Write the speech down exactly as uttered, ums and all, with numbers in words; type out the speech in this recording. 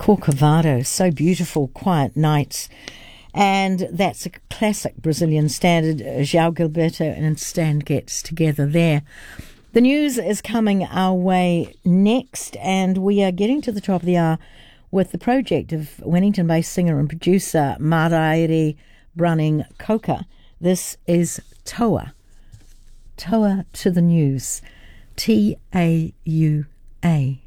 Corcovado, so beautiful, quiet nights. And that's a classic Brazilian standard. João Gilberto and Stan Getz together there. The news is coming our way next, and we are getting to the top of the hour with the project of Wellington-based singer and producer Maraire Brunning Coca. This is Toa. Toa to the news. T A U A.